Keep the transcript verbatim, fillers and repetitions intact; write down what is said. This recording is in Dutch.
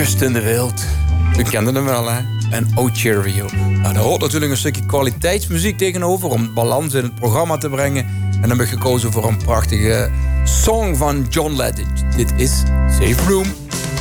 Justin de Wild. U kende hem wel, hè? En Oh Cheerio. Nou, daar hoort natuurlijk een stukje kwaliteitsmuziek tegenover... om balans in het programma te brengen. En dan heb ik gekozen voor een prachtige song van John Legend. Dit is Safe Room.